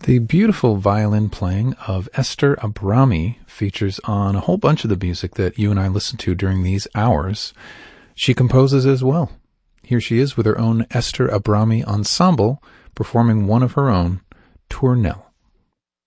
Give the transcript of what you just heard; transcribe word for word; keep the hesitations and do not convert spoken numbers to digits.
The beautiful violin playing of Esther Abrami features on a whole bunch of the music that you and I listen to during these hours. She composes as well. Here she is with her own Esther Abrami Ensemble, performing one of her own, Tournelle.